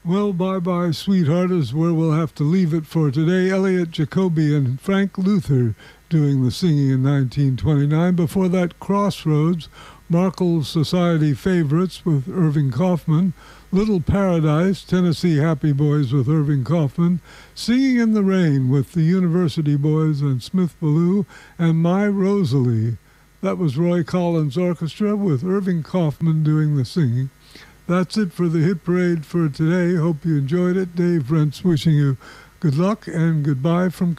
Well, Bye Bye Sweetheart is where we'll have to leave it for today. Elliot Jacoby and Frank Luther doing the singing in 1929. Before that, Crossroads, Markle's Society Favorites with Irving Kaufman, Little Paradise, Tennessee Happy Boys with Irving Kaufman, Singing in the Rain with the University Boys and Smith Ballou, and My Rosalie. That was Roy Collins Orchestra with Irving Kaufman doing the singing. That's it for the Hit Parade for today. Hope you enjoyed it. Dave Rentz wishing you good luck and goodbye from